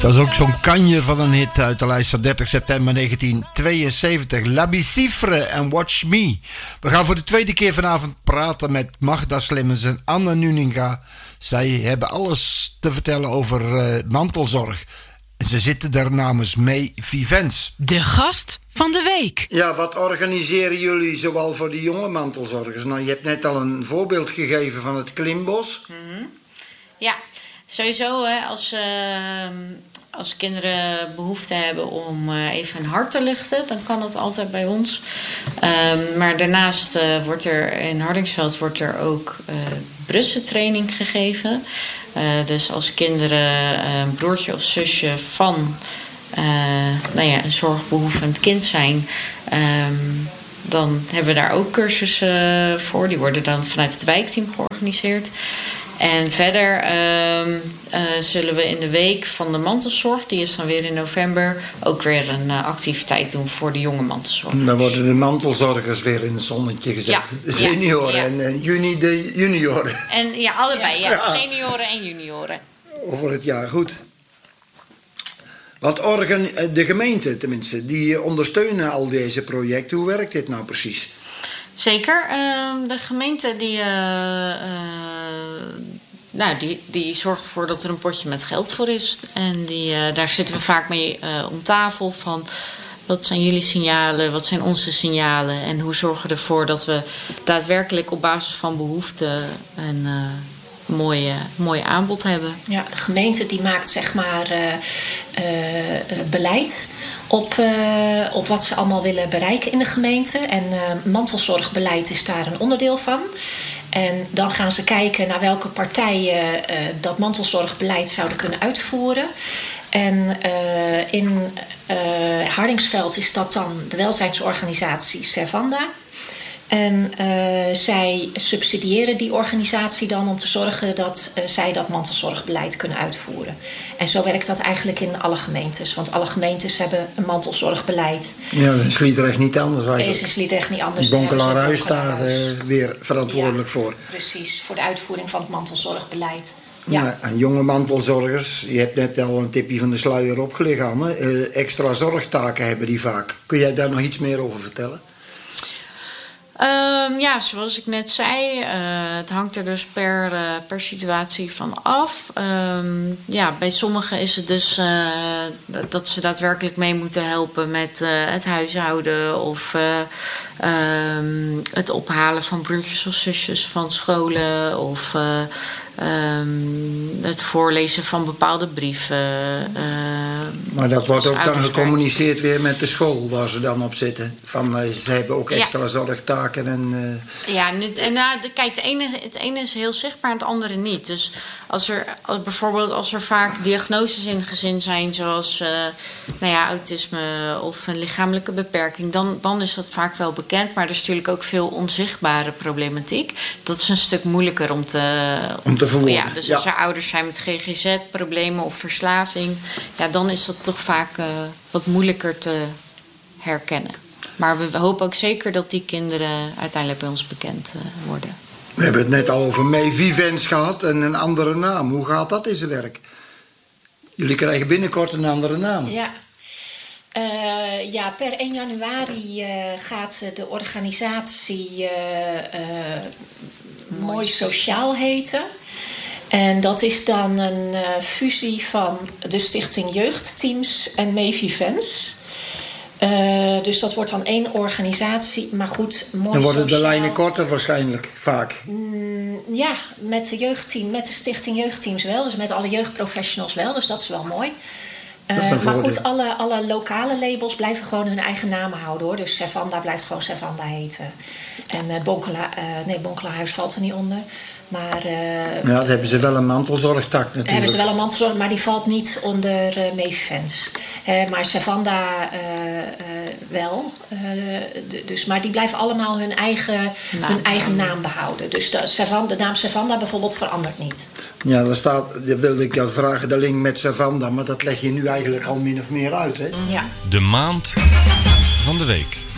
Dat is ook zo'n kanjer van een hit uit de lijst van 30 september 1972. La Bicifre en Watch Me. We gaan voor de tweede keer vanavond praten met Magda Slimmens en Anne Nuninga. Zij hebben alles te vertellen over mantelzorg. Ze zitten daar namens May Vivens. De gast van de week. Ja, wat organiseren jullie zoal voor de jonge mantelzorgers? Nou, je hebt net al een voorbeeld gegeven van het Klimbos. Mm-hmm. Ja, sowieso als kinderen behoefte hebben om even hun hart te luchten, dan kan dat altijd bij ons. Maar daarnaast wordt er in Hardingsveld ook brussentraining gegeven. Dus als kinderen een broertje of zusje van een zorgbehoevend kind zijn, dan hebben we daar ook cursussen voor. Die worden dan vanuit het wijkteam georganiseerd. En verder zullen we in de week van de mantelzorg, die is dan weer in november, ook weer een activiteit doen voor de jonge mantelzorgers. Dan worden de mantelzorgers weer in het zonnetje gezet. Ja, de senioren en juni de junioren. En ja, allebei. Ja. Senioren en junioren. Over het jaar, goed. De gemeente tenminste, die ondersteunen al deze projecten. Hoe werkt dit nou precies? Zeker. De gemeente die zorgt ervoor dat er een potje met geld voor is. En daar zitten we vaak mee om tafel van wat zijn jullie signalen, wat zijn onze signalen en hoe zorgen we ervoor dat we daadwerkelijk op basis van behoeften een mooi aanbod hebben. Ja, de gemeente die maakt zeg maar beleid op wat ze allemaal willen bereiken in de gemeente. En mantelzorgbeleid is daar een onderdeel van. En dan gaan ze kijken naar welke partijen dat mantelzorgbeleid zouden kunnen uitvoeren. En in Hardingsveld is dat dan de welzijnsorganisatie Servanda. En zij subsidiëren die organisatie dan om te zorgen dat zij dat mantelzorgbeleid kunnen uitvoeren. En zo werkt dat eigenlijk in alle gemeentes. Want alle gemeentes hebben een mantelzorgbeleid. Ja, dat is Sliedrecht niet anders eigenlijk. Is Sliedrecht niet anders. Bonkelaarhuis daar weer verantwoordelijk voor. Precies, voor de uitvoering van het mantelzorgbeleid. Ja. En jonge mantelzorgers, je hebt net al een tipje van de sluier opgelegd, Anne. Extra zorgtaken hebben die vaak. Kun jij daar nog iets meer over vertellen? Zoals ik net zei, het hangt er dus per situatie van af. Bij sommigen is het dus dat ze daadwerkelijk mee moeten helpen met het huishouden of het ophalen van broertjes of zusjes van scholen of het voorlezen van bepaalde brieven. Maar dat wordt ook dan gecommuniceerd weer met de school waar ze dan op zitten. Ze hebben ook extra zorgtaken. Kijk, het ene is heel zichtbaar en het andere niet. Dus als er vaak diagnoses in het gezin zijn, zoals autisme of een lichamelijke beperking, dan is dat vaak wel bekend. Maar er is natuurlijk ook veel onzichtbare problematiek. Dat is een stuk moeilijker om te verwoorden. Ja, dus als er ouders zijn met GGZ-problemen of verslaving, dan is dat toch vaak wat moeilijker te herkennen. Maar we hopen ook zeker dat die kinderen uiteindelijk bij ons bekend worden. We hebben het net al over May Vivens gehad en een andere naam. Hoe gaat dat in zijn werk? Jullie krijgen binnenkort een andere naam. Ja. Per 1 januari gaat de organisatie Mooi Sociaal heten. En dat is dan een fusie van de Stichting Jeugdteams en May Vivens. Dus dat wordt dan 1 organisatie. Maar goed, mooi. Dan worden de lijnen korter waarschijnlijk, vaak. Met de Stichting Jeugdteams wel. Dus met alle jeugdprofessionals wel. Dus dat is wel mooi. Maar goed, alle lokale labels blijven gewoon hun eigen namen houden, hoor. Dus Servanda blijft gewoon Servanda heten. En Bonkelaarhuis valt er niet onder. Maar, dan hebben ze wel een mantelzorgtak natuurlijk. Hebben ze wel een mantelzorg, maar die valt niet onder May Vivens. Maar Servanda wel. Maar die blijven allemaal hun eigen naam behouden. Dus de naam Servanda bijvoorbeeld verandert niet. Ja, daar wilde ik jou vragen, de link met Servanda. Maar dat leg je nu eigenlijk al min of meer uit, hè? Ja. De maand van de week.